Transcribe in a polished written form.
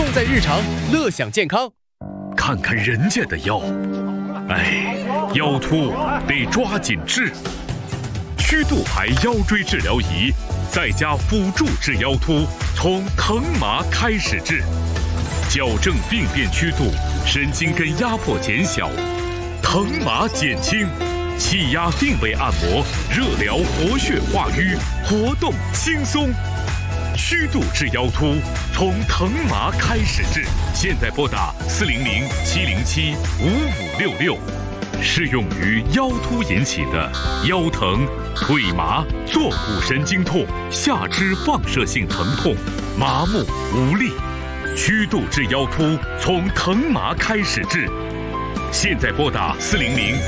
在日常，乐享健康。 看看人家的腰，哎，腰突得抓紧治。曲度牌腰椎治疗仪，再加辅助治腰突，从疼麻开始治，矫正病变曲度，神经根压迫减小，疼麻减轻，气压定位按摩，热疗活血化瘀，活动轻松。曲度治腰突，从疼麻开始治。现在拨打400-707-5566，适用于腰突引起的腰疼、腿麻、坐骨神经痛、下肢放射性疼痛、麻木无力。曲度治腰突，从疼麻开始治。现在拨打400